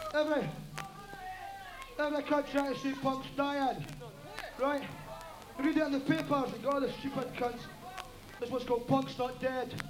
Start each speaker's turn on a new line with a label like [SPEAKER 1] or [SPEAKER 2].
[SPEAKER 1] Every cunt trying to see punks dying. Right? Read it in the papers, you got all the stupid cunts. This one's called Punks Not Dead.